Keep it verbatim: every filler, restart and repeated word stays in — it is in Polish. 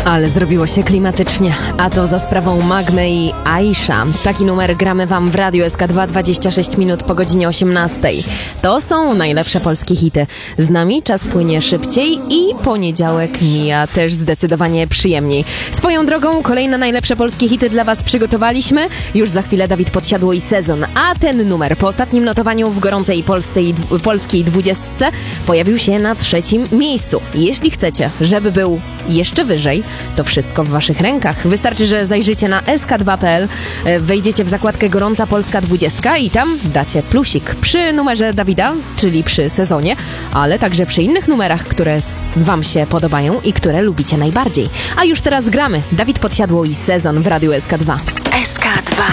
Ale zrobiło się klimatycznie, a to za sprawą Magmy i Aisha. Taki numer gramy wam w Radiu S K dwa dwadzieścia sześć minut po godzinie osiemnastej. To są najlepsze polskie hity. Z nami czas płynie szybciej i poniedziałek mija też zdecydowanie przyjemniej. Swoją drogą kolejne najlepsze polskie hity dla was przygotowaliśmy. Już za chwilę Dawid Podsiadło i Sezon, a ten numer po ostatnim notowaniu w gorącej polskiej, polskiej dwudziestce pojawił się na trzecim miejscu. Jeśli chcecie, żeby był jeszcze wyżej, to wszystko w waszych rękach. Wystarczy, że zajrzycie na s k dwa kropka p l, wejdziecie w zakładkę Gorąca Polska dwudziestka i tam dacie plusik przy numerze Dawida, czyli przy Sezonie, ale także przy innych numerach, które wam się podobają i które lubicie najbardziej. A już teraz gramy. Dawid Podsiadło i Sezon w Radiu S K dwa. S K dwa.